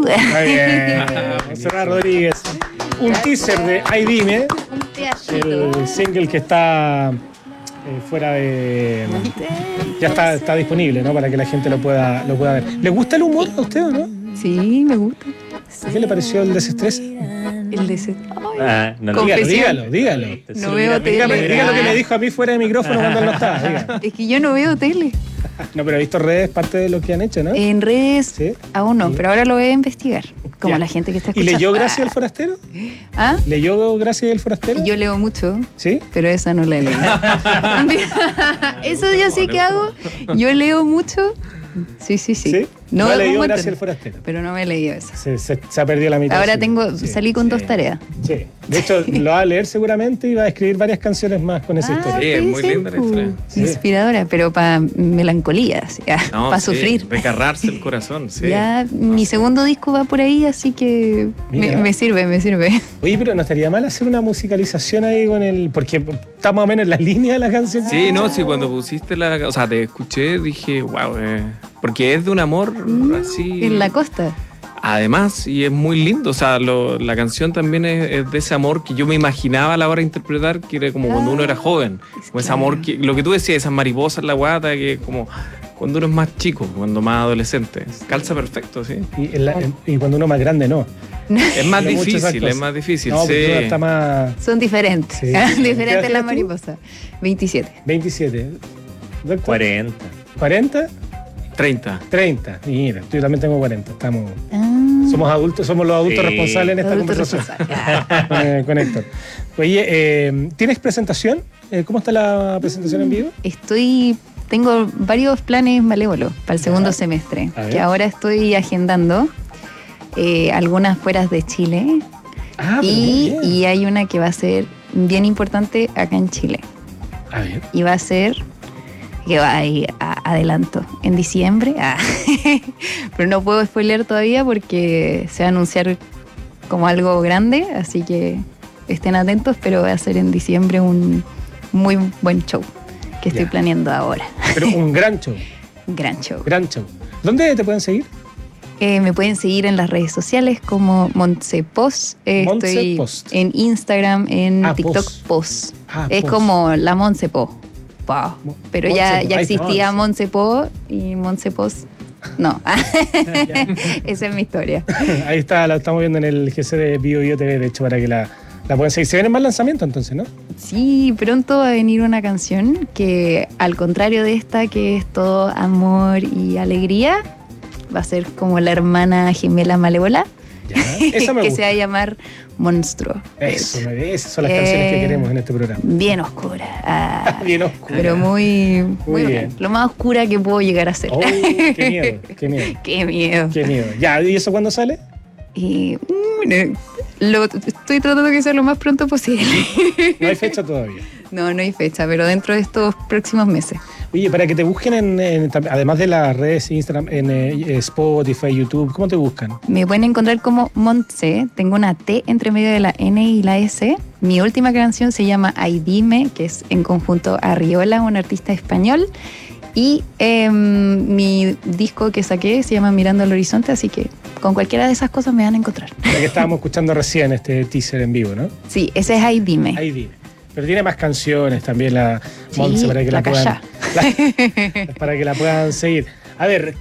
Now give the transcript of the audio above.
Está bien. Montserrat Rodríguez. Un teaser de Ay Dime, Un pedacito. el single que está fuera de... Ya está disponible, ¿no? Para que la gente lo pueda ver. ¿Le gusta el humor a usted o no? Sí, me gusta. ¿Qué le pareció el desestrés? El de ese. No, Confesión. Dígalo. No veo Diga tele. lo que me dijo a mí fuera de micrófono cuando él no estaba. Diga. Es que yo no veo tele. No, pero he visto redes, parte de lo que han hecho, ¿no? En redes Sí. aún no, Sí. pero ahora lo voy a investigar. Como Ya. la gente que está ¿Y escuchando. leyó Gracia del Forastero? ¿Ah? ¿Leyó Gracia del Forastero? Yo leo mucho, ¿Sí? pero esa no la he leído. Eso yo sí que hago. Yo leo mucho. Sí. ¿Sí? No ha leído como Gracia entero, del Forastero. pero no me he leído esa. Se ha perdido la mitad. Ahora Sí. salí con 2 tareas. Sí. De hecho, lo va a leer seguramente y va a escribir varias canciones más con esa historia. Sí, es muy linda la historia. Sí. Inspiradora, pero para melancolía, No, para sí, sufrir. Desgarrarse el corazón, sí. Ya mi segundo disco va por ahí, así que Mira. me sirve. Oye, pero no estaría mal hacer una musicalización ahí con el... Porque está más o menos en la línea de la canción. Sí, no, sí, cuando pusiste o sea, te escuché, dije, wow, porque es de un amor así. En la costa. Además, y es muy lindo, o sea, la canción también es de ese amor que yo me imaginaba a la hora de interpretar, que era como cuando uno era joven. Como ese amor, lo que tú decías, esas mariposas en la guata, que como cuando uno es más chico, cuando más adolescente. Calza perfecto, sí. Y cuando uno es más grande, no. Es más Hay muchas esas difícil, cosas. es más difícil, No, sí. porque uno está más... Son diferentes. Sí. Diferentes ¿Qué las edad mariposas. 27. 27. ¿Doctor? 40. ¿40? 30. 30. Mira, yo también tengo 40. Estamos... Ah, Somos adultos, somos los adultos Sí. responsables en esta adulto conversación. responsable. Con Héctor. Oye, ¿tienes presentación? ¿Cómo está la presentación en vivo? Tengo varios planes malévolos para el segundo semestre, A ver. que ahora estoy agendando, algunas fuera de Chile, Ah, pero muy bien. y hay una que va a ser bien importante acá en Chile, A ver. y va a ser, que va ahí, adelanto, en diciembre, pero no puedo spoilear todavía porque se va a anunciar como algo grande, así que estén atentos, pero va a ser en diciembre un muy buen show que estoy Ya. planeando ahora. Pero un gran show. Gran show. Gran show. ¿Dónde te pueden seguir? Me pueden seguir en las redes sociales como Montsepost. Montse Estoy Post. en Instagram, en TikTok Post. Post. Ah, Es Post. como la Montsepo. Wow. Pero ya Montsepo. Ay, existía Montse. Montsepo y Montsepost. No. Esa es mi historia. Ahí está, la estamos viendo en el GC de Bio TV, de hecho, para que la puedan seguir. Se vienen más lanzamientos entonces, ¿no? Sí, pronto va a venir una canción que, al contrario de esta, que es todo amor y alegría, va a ser como la hermana gemela malévola, Ya. Esa me que gusta. se va a llamar Monstruo. Esas son las canciones que queremos en este programa. Bien oscura. Bien oscura. Pero muy Muy bien. bacán. Lo más oscura que puedo llegar a ser. Oh, qué miedo, qué miedo. Qué miedo. Qué miedo. Ya, ¿y eso cuándo sale? Y estoy tratando de que sea lo más pronto posible. No hay fecha todavía. No hay fecha, pero dentro de estos próximos meses. Oye, para que te busquen además de las redes Instagram, en Spotify, YouTube, ¿cómo te buscan? Me pueden encontrar como Montse. Tengo una T entre medio de la N y la S. Mi última canción se llama Ay Dime, que es en conjunto a Riola, un artista español. Y mi disco que saqué se llama Mirando al Horizonte, así que con cualquiera de esas cosas me van a encontrar. La que estábamos escuchando recién, este teaser en vivo, ¿no? Sí, ese es Ay Dime. Ahí dime. Pero tiene más canciones también la Sí, Montse para que la la puedan, callá. para que la puedan seguir. A ver,